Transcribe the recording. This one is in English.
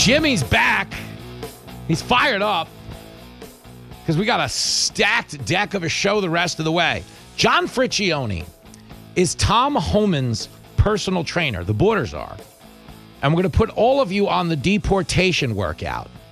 Jimmy's back. He's fired up because we got a stacked deck of a show the rest of the way. John Friccione is Tom Homan's personal trainer. The Borders are. And we're going to put all of you on the deportation workout.